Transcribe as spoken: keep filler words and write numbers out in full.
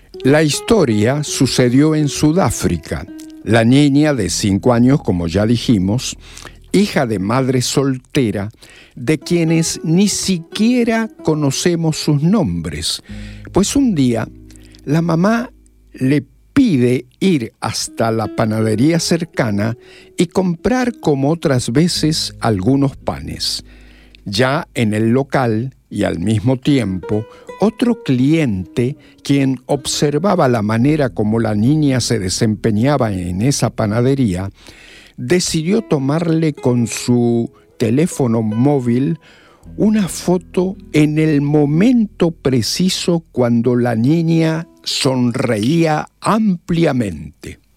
La historia sucedió en Sudáfrica. La niña de cinco años, como ya dijimos, hija de madre soltera, de quienes ni siquiera conocemos sus nombres, pues un día la mamá le pide ir hasta la panadería cercana y comprar como otras veces algunos panes. Ya en el local y al mismo tiempo, otro cliente, quien observaba la manera como la niña se desempeñaba en esa panadería, decidió tomarle con su teléfono móvil una foto en el momento preciso cuando la niña sonreía ampliamente.